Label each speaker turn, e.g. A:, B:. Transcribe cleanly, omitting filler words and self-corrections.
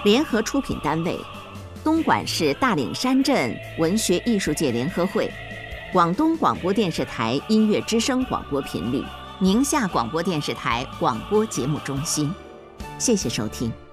A: 联合出品单位：东莞市大岭山镇文学艺术界联合会，广东广播电视台音乐之声广播频率，宁夏广播电视台广播节目中心。谢谢收听。